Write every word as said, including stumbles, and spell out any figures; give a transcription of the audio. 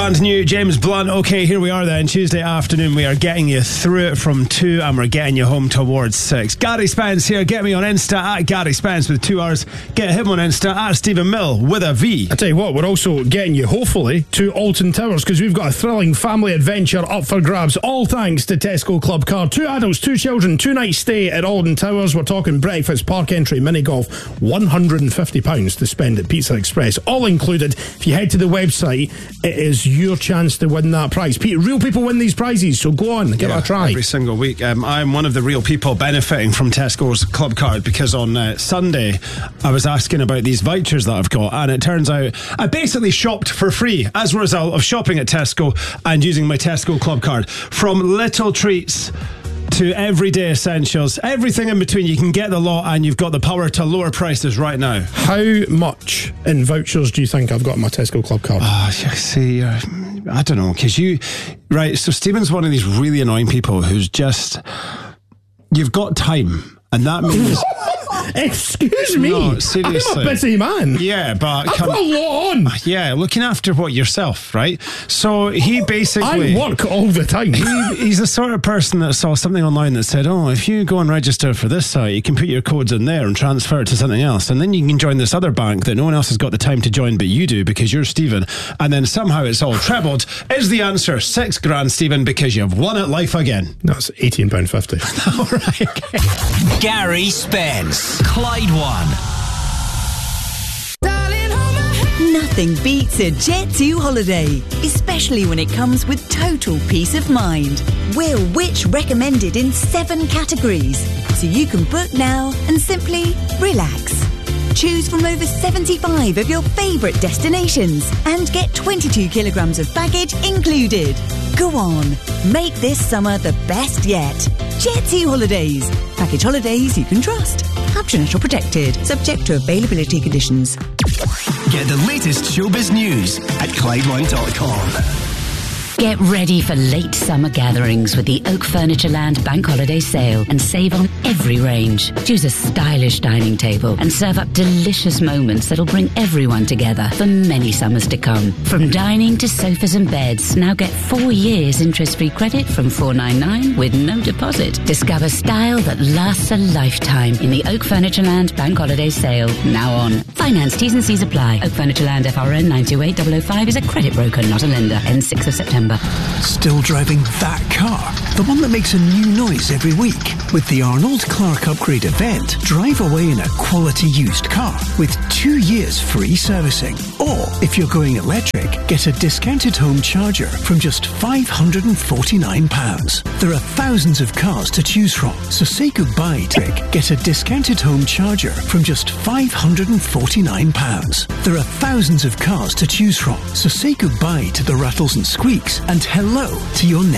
Brand new James Blunt. Okay, here we are then. Tuesday afternoon. We are getting you through it from two and we're getting you home towards six. Gary Spence here. Get me on Insta at Gary Spence with two R's. Get him on Insta at Stephen Mill with a V. I tell you what, we're also getting you, hopefully, to Alton Towers because we've got a thrilling family adventure up for grabs. All thanks to Tesco Club Card. Two adults, two children, two nights stay at Alton Towers. We're talking breakfast, park entry, mini golf. one hundred fifty pounds to spend at Pizza Express. All included. If you head to the website, it is your chance to win that prize. Real people win these prizes, so go on, give yeah, it a try. Every single week. Um, I'm one of the real people benefiting from Tesco's Club Card because on uh, Sunday I was asking about these vouchers that I've got, and it turns out I basically shopped for free as a result of shopping at Tesco and using my Tesco Club Card. From little treats to everyday essentials, everything in between, you can get the lot and you've got the power to lower prices right now. How much in vouchers do you think I've got in my Tesco Club Card? Oh, see, uh, I don't know, because you... Right, so Stephen's one of these really annoying people who's just... You've got time, and that means... Excuse me. No, seriously. I'm a busy man. Yeah, but... I've got a lot on. Yeah, looking after what yourself, right? So he basically... I work all the time. He, he's the sort of person that saw something online that said, oh, if you go and register for this site, you can put your codes in there and transfer it to something else. And then you can join this other bank that no one else has got the time to join, but you do because you're Stephen. And then somehow it's all trebled. Is the answer six grand, Stephen, because you've won at life again? That's eighteen pounds fifty. All right, okay. Gary Spence, Clyde One. Nothing beats a Jet two holiday, especially when it comes with total peace of mind. We're Which recommended in seven categories, so you can book now and simply relax. Choose from over seventy-five of your favourite destinations and get twenty-two kilograms of baggage included. Go on, make this summer the best yet. Jet two Holidays. Package holidays you can trust. Captionate or protected, subject to availability conditions. Get the latest showbiz news at Clyde One dot com. Get ready for late summer gatherings with the Oak Furniture Land Bank Holiday Sale and save on every range. Choose a stylish dining table and serve up delicious moments that'll bring everyone together for many summers to come. From dining to sofas and beds, now get four years interest-free credit from four ninety-nine with no deposit. Discover style that lasts a lifetime in the Oak Furniture Land Bank Holiday Sale, now on. Finance T's and C's apply. Oak Furniture Land F R N nine two eight zero zero five is a credit broker, not a lender. Ends sixth of September. Still driving that car? The one that makes a new noise every week? With the Arnold Clark Upgrade event, drive away in a quality used car with two years free servicing. Or, if you're going electric, get a discounted home charger from just five hundred forty-nine pounds. There are thousands of cars to choose from, so say goodbye to it. Get a discounted home charger from just five hundred forty-nine pounds. There are thousands of cars to choose from, so say goodbye to the rattles and squeaks and hello to your next